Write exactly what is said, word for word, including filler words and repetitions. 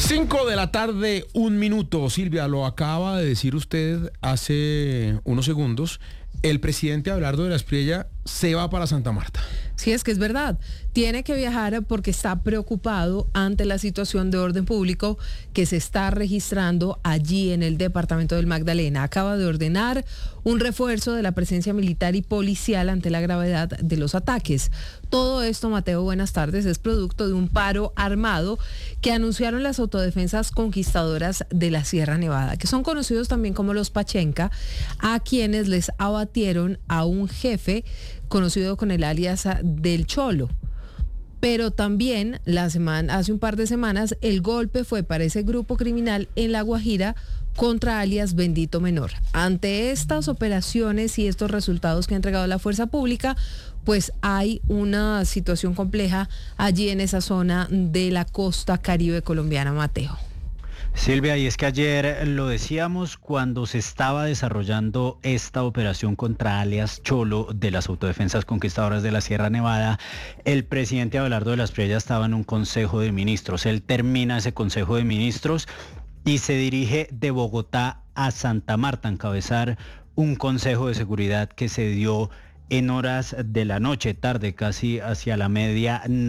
Cinco de la tarde, un minuto. Silvia, lo acaba de decir usted hace unos segundos. El presidente Abelardo de la Espriella se va para Santa Marta. Sí, es que es verdad. Tiene que viajar porque está preocupado ante la situación de orden público que se está registrando allí en el departamento del Magdalena. Acaba de ordenar un refuerzo de la presencia militar y policial ante la gravedad de los ataques. Todo esto, Mateo, buenas tardes, es producto de un paro armado que anunciaron las autodefensas conquistadoras de la Sierra Nevada, que son conocidos también como los Pachenca, a quienes les abatieron a un jefe conocido con el alias del Cholo. Pero también la semana, hace un par de semanas el golpe fue para ese grupo criminal en La Guajira contra alias Bendito Menor. Ante estas operaciones y estos resultados que ha entregado la fuerza pública, pues hay una situación compleja allí en esa zona de la costa caribe colombiana, Mateo. Silvia, y es que ayer lo decíamos cuando se estaba desarrollando esta operación contra alias Cholo de las autodefensas conquistadoras de la Sierra Nevada, el presidente Abelardo de la Espriella estaba en un consejo de ministros. Él termina ese consejo de ministros y se dirige de Bogotá a Santa Marta a encabezar un consejo de seguridad que se dio en horas de la noche, tarde, casi hacia la media